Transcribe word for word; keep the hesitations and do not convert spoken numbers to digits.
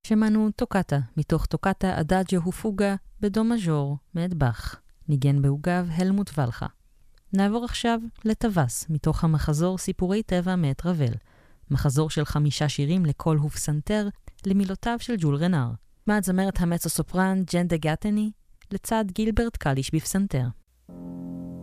שמענו טוקטה, מתוך טוקטה אדאג'יו ופוגה בדו מז'ור מאת באך. ניגן בעוגב הלמוט ולחה. נעבור עכשיו לטווס, מתוך המחזור סיפורי טבע מאת רבל. מחזור של חמישה שירים לכל הופסנתר, למילותיו של ג'ול רנר. מעט זמרת המצו סופרן ג'ן דה גטני, לצד גילברט קליש בפסנתר.